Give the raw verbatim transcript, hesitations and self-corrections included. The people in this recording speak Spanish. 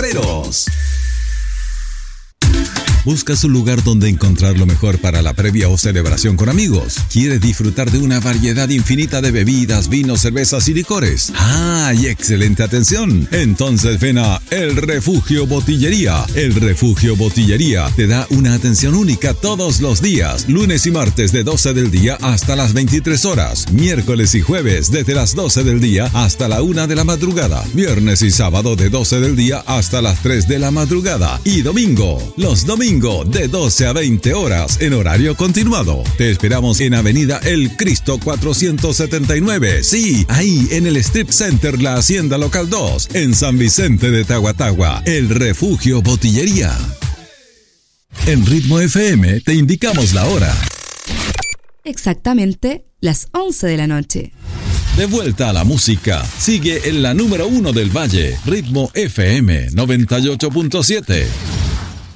chacareros. ¿Buscas un lugar donde encontrar lo mejor para la previa o celebración con amigos? ¿Quieres disfrutar de una variedad infinita de bebidas, vinos, cervezas y licores? ¡Ah, y excelente atención! Entonces ven a El Refugio Botillería. El Refugio Botillería te da una atención única todos los días, lunes y martes de doce del día hasta las veintitrés horas, miércoles y jueves desde las doce del día hasta la una de la madrugada, viernes y sábado de doce del día hasta las tres de la madrugada y domingo, los domingos de doce a veinte horas en horario continuado. Te esperamos en Avenida El Cristo cuatrocientos setenta y nueve. Sí, ahí en el Strip Center La Hacienda Local dos, en San Vicente de Tahuatahua. El Refugio Botillería. En Ritmo F M te indicamos la hora. Exactamente las once de la noche. De vuelta a la música. Sigue en la número uno del Valle. Ritmo F M noventa y ocho punto siete.